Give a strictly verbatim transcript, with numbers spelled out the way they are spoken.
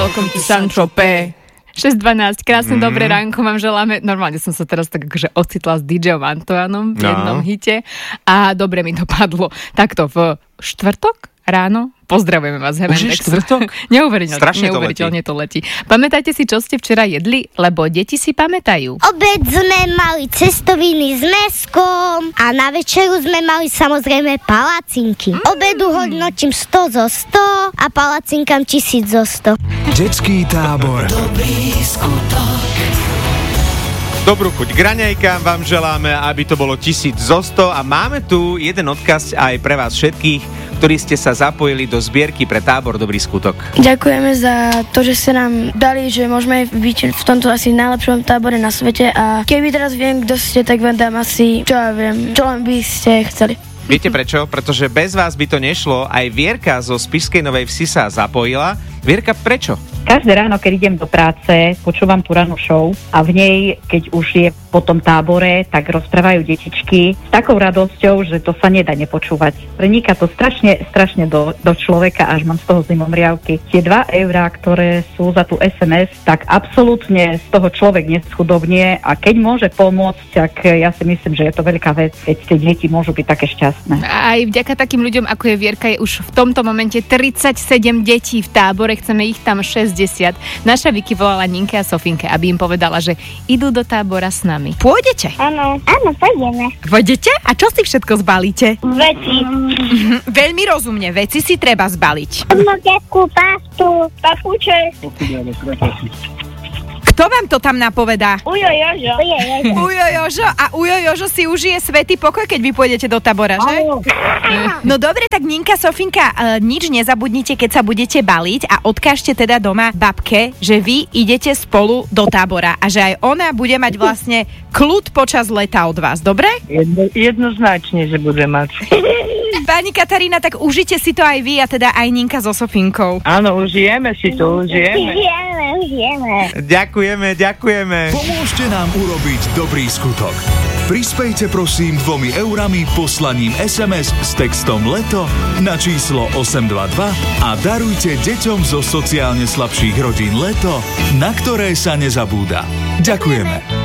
Welcome to Saint-Tropez. šesť dvanásť, krásne mm. dobré ránko vám želáme. Normálne som sa teraz tak akože ocitla s dý džejom Antoánom v jednom no. hite a dobre mi to padlo. Takto v štvrtok ráno pozdravujeme vás, Hemen. Už je štvrtok? Neuveriteľne, Strašne to neuveriteľne to letí. Pamätajte si, čo ste včera jedli? Lebo deti si pamätajú. Obed sme mali cestoviny s mäskom a na večeru sme mali samozrejme palacinky. Mm. Obedu hodnotím sto zo sto a palacinkám tisíc zo sto. Detský tábor. Dobrý skutok. Dobrú chuť k raňajkám vám želáme, aby to bolo tisíc zo sto a máme tu jeden odkaz aj pre vás všetkých, ktorí ste sa zapojili do zbierky pre tábor Dobrý skutok. Ďakujeme za to, že ste nám dali, že môžeme byť v tomto asi najlepšom tábore na svete a keby teraz viem, kto ste, tak vám dám asi, čo ja viem, čo len by ste chceli. Viete prečo? Pretože bez vás by to nešlo. Aj Vierka zo Spišskej Novej Vsi sa zapojila. Vierka, prečo? Každé ráno, keď idem do práce, počúvam tú rannú show a v nej, keď už je po tom tábore, tak rozprávajú detičky s takou radosťou, že to sa nedá nepočúvať. Preniká to strašne, strašne do, do človeka, až mám z toho zimomriavky. Tie dva eurá, ktoré sú za tú es em es, tak absolútne z toho človek neschudobnie a keď môže pomôcť, tak ja si myslím, že je to veľká vec, keď tie deti môžu byť také šťastné. Aj vďaka takým ľuďom, ako je Vierka, je už v tomto momente tridsaťsedem detí v tábore, chceme ich tam šesťdesiat. Naša Vicky volala Ninke a Sofinke, aby im povedala, že idú do tábora s nami. Pôjdete? Áno, áno, pôjdeme. Pôjdete? A čo si všetko zbalíte? Veci. Mhm, veľmi rozumne, veci si treba zbaliť. Moďakú, paftu, papuče. Kto vám to tam napovedá? Ujo Jožo. Ujo Jožo. Ujo Jožo a Ujo Jožo si užije svätý pokoj, keď vy pôjdete do tábora, že? No dobre, tak Ninka, Sofinka, uh, nič nezabudnite, keď sa budete baliť a odkážte teda doma babke, že vy idete spolu do tábora a že aj ona bude mať vlastne kľud počas leta od vás, dobre? Jedno, jednoznačne, že bude mať. Pani Katarína, tak užite si to aj vy a teda aj Ninka so Sofinkou. Áno, užijeme si to, užijeme. Užijeme, užijeme. Ďakujeme, ďakujeme. Pomôžte nám urobiť dobrý skutok. Prispejte prosím dvomi eurami poslaním es em es s textom LETO na číslo osem dva dva a darujte deťom zo sociálne slabších rodín LETO, na ktoré sa nezabúda. Ďakujeme.